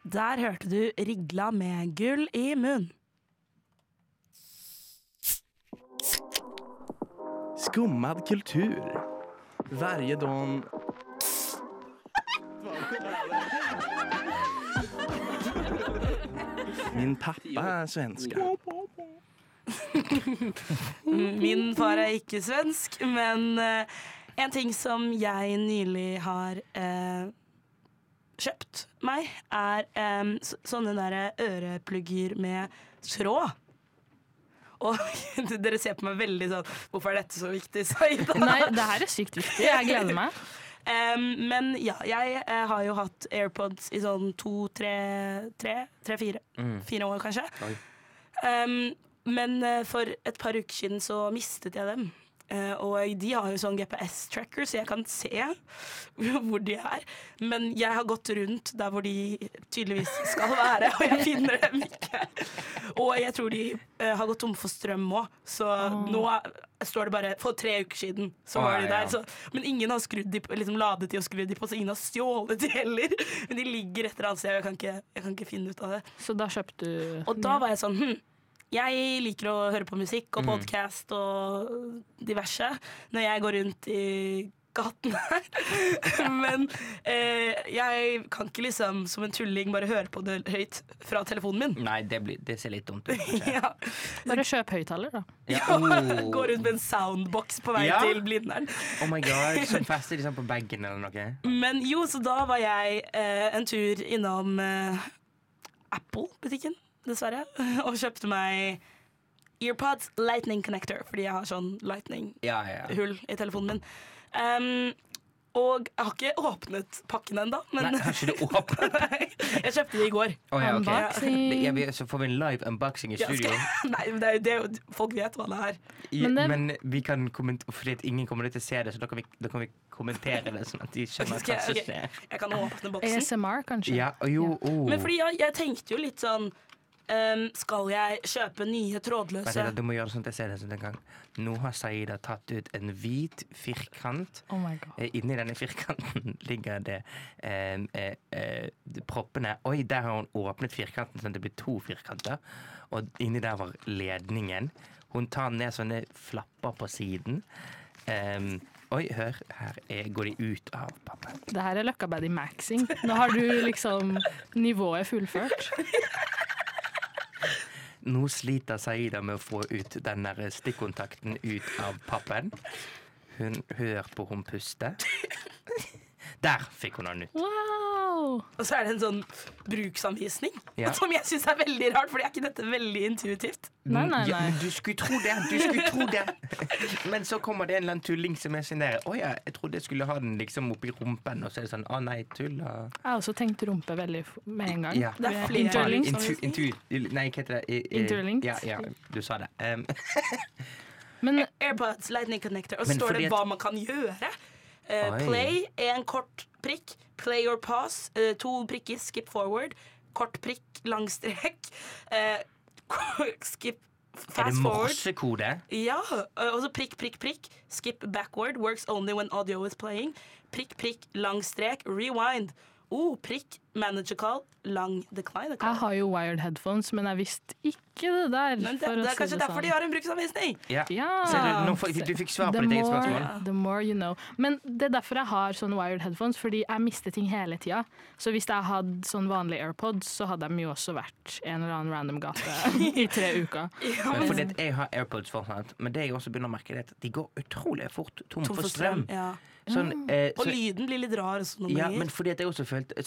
Der hørte du Rigla med Gull i munn. Skummad kultur. Varje dag. Min pappa är svenska. Min far er ikke svensk, men en ting som jeg nylig har kjøpt meg, er sånne der øreplugger med tråd. Og dere ser på meg veldig sånn, hvorfor er dette så viktig, Saida? Nei, det her er sykt viktig, jeg gleder meg. Men ja, jeg har jo hatt AirPods i sånn 4 år kanskje. Men for et par uker siden så mistet jeg dem. Og de har jo sånn GPS-tracker, så jeg kan se hvor de er. Men jeg har gått rundt der hvor de tydeligvis skal være, og jeg finner dem ikke. Og jeg tror de har gått tom for strøm også. Så nå står det bare, for 3 uker siden så var de der. Så, men ingen har skrudd de på, liksom ladet de og skrudd de på, så ingen har stjålet de heller. Men de ligger et eller annet sted, og jeg kan ikke finne ut av det. Så da kjøpte du... Og da var jeg sånn, jeg liker å høre på musikk og podcast og diverse når jeg går rundt i gaten her. Men jeg kan ikke liksom som en tulling bare høre på det høyt fra telefonen min. Nei, det ser litt dumt ut. Ja. Bare kjøp høyttaler da. Ja, gå rundt med en soundbox på vei til Blindern. Oh my god, så fester de sånn på baggen eller noe. Men jo, så da var jeg en tur innom Apple-butikken, dessverre, og kjøpte meg EarPods Lightning Connector, fordi jeg har sånn Lightning-hull i telefonen min. Og jeg har ikke åpnet pakken enda. Men nei, har ikke du åpnet? Jeg kjøpte det i går. Unboxing. Så får vi en live unboxing i studio. Nei, det er jo, folk vet hva det er. Men vi kan kommentere, fordi ingen kommer til å se det, så da kan vi kommentere det, sånn at de skjønner hva som skjer. Jeg kan åpne boksen. ASMR, kanskje? Ja, Men fordi jeg tenkte jo litt sånn, skal jeg kjøpe nye trådløse? Du må gjøre sånn at jeg ser det sånn en gang. Nå har Saida tatt ut en hvit firkant. Oh my god. Inni denne firkanten ligger det proppene. Oi, der har hun åpnet firkanten sånn at det blir 2 firkanter. Og inni der var ledningen. Hun tar ned sånne flapper på siden. Oi, hør, her går de ut av pappen. Det her er Løkkabaddy Maxing. Nå har du liksom nivået fullført. Nå sliter Saida med å få ut den der stikkontakten ut av pappen. Hun hører på hun puste. Der fikk hun den ut. Wow! Og så er det en sånn bruksanvisning, som jeg synes er veldig rart, for er ikke dette veldig intuitivt? Nei. Ja, men du skulle tro det. Men så kommer det en eller annen tulling som er sånn der, ja, jeg trodde jeg skulle ha den liksom oppi rumpen, og så er det sånn, nei, tull. Jeg har også tenkt rumpe veldig med en gang. Ja. Det er flere nei, hva heter det? Interlinked. Ja, du sa det. Men AirPods Lightning Connector, og så står det hva man kan gjøre. Play, en kort prikk, play or pause, 2 prikker, skip forward, kort prikk, lang strek, skip fast forward. Er det morsekode? Ja, og så prikk, prikk, prikk, skip backward, works only when audio is playing, prikk, prikk, lang strek, rewind, prikk, manager call, lang decline call. Jeg har jo wired headphones, men jeg visste ikke det der. Men det er kanskje derfor de har en bruksanvisning. Ja. Du fikk svar på ditt eget spørsmål. The more you know. Men det er derfor jeg har sånne wired headphones, fordi jeg mister ting hele tida. Så hvis jeg hadde sånn vanlige AirPods, så hadde de jo også vært en eller annen random gate i 3 uker. Fordi jeg har AirPods fortsatt, men det jeg også begynner å merke er at de går utrolig fort tom for strøm. Ja. Sånn, og lyden blir litt rar. Ja, men fordi at jeg også følte